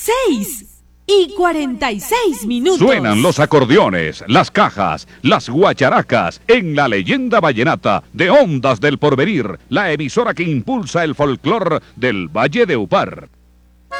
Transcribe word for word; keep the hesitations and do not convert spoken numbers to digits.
seis y cuarenta y seis minutos. Suenan los acordeones, las cajas, las guacharacas en la leyenda vallenata de Ondas del Porvenir, la emisora que impulsa el folclor del Valle de Upar.